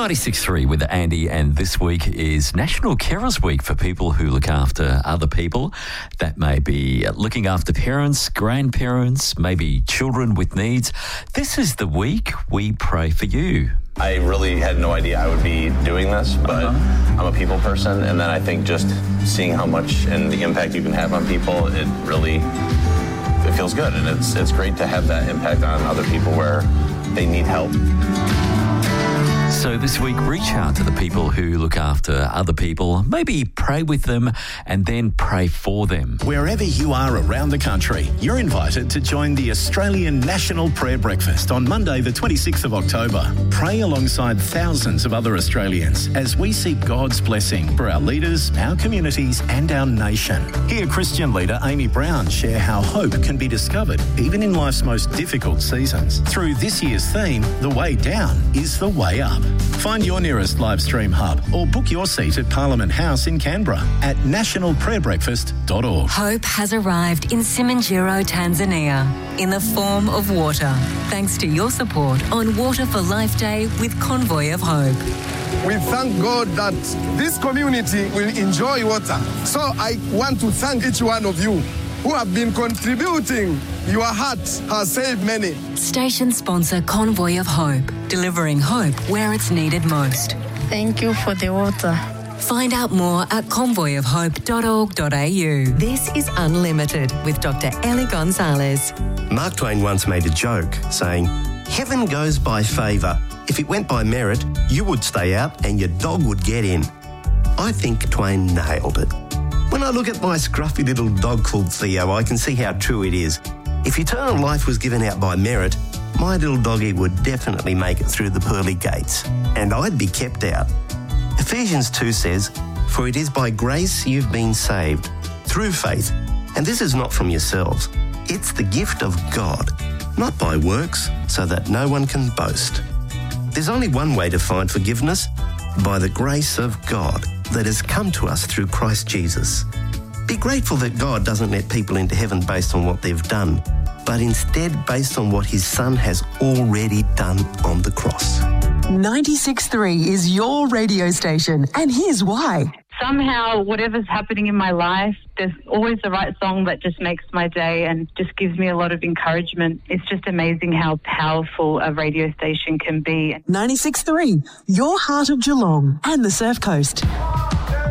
96.3 with Andy, and this week is National Carers Week for people who look after other people. That may be looking after parents, grandparents, maybe children with needs. This is the week we pray for you. I really had no idea I would be doing this, but I'm a people person, and then I think just seeing how much and the impact you can have on people, it feels good, and it's great to have that impact on other people where they need help. So this week, reach out to the people who look after other people. Maybe pray with them and then pray for them. Wherever you are around the country, you're invited to join the Australian National Prayer Breakfast on Monday, the 26th of October. Pray alongside thousands of other Australians as we seek God's blessing for our leaders, our communities and our nation. Hear Christian leader Amy Brown share how hope can be discovered even in life's most difficult seasons. Through this year's theme, The Way Down is the Way Up. Find your nearest live stream hub or book your seat at Parliament House in Canberra at nationalprayerbreakfast.org. Hope has arrived in Simanjiro, Tanzania, in the form of water, thanks to your support on Water for Life Day with Convoy of Hope. We thank God that this community will enjoy water. So I want to thank each one of you who have been contributing. Your heart has saved many. Station sponsor Convoy of Hope, delivering hope where it's needed most. Thank you for the water. Find out more at convoyofhope.org.au. This is Unlimited with Dr. Ellie Gonzalez. Mark Twain once made a joke saying, "Heaven goes by favour. If it went by merit, you would stay out and your dog would get in." I think Twain nailed it. When I look at my scruffy little dog called Theo, I can see how true it is. If eternal life was given out by merit, my little doggy would definitely make it through the pearly gates, and I'd be kept out. Ephesians 2 says, "For it is by grace you've been saved, through faith, and this is not from yourselves. It's the gift of God, not by works, so that no one can boast." There's only one way to find forgiveness, by the grace of God that has come to us through Christ Jesus. Be grateful that God doesn't let people into heaven based on what they've done, but instead based on what his Son has already done on the cross. 96.3 is your radio station, and here's why. Somehow, whatever's happening in my life, there's always the right song that just makes my day and just gives me a lot of encouragement. It's just amazing how powerful a radio station can be. 96.3, your heart of Geelong and the Surf Coast.